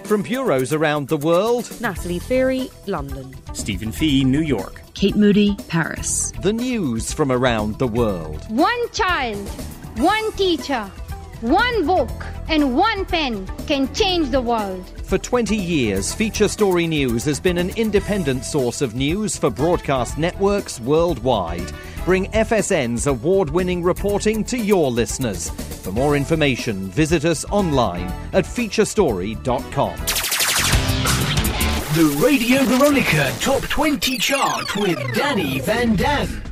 From bureaus around the world, Natalie Feary, London. Stephen Fee, New York. Kate Moody, Paris. the news from around the world. One child, one teacher, one book, and one pen can change the world. For 20 years, Feature Story News has been an independent source of news for broadcast networks worldwide. Bring FSN's award-winning reporting to your listeners. For more information, visit us online at featurestory.com. The Radio Veronica Top 20 Chart with Danny Van Dan.